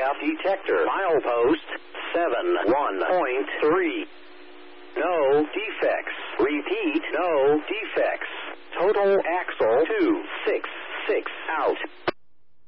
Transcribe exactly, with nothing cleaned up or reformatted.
F detector. Milepost seven one point three. No defects. Repeat, no defects. Total axle two six six out.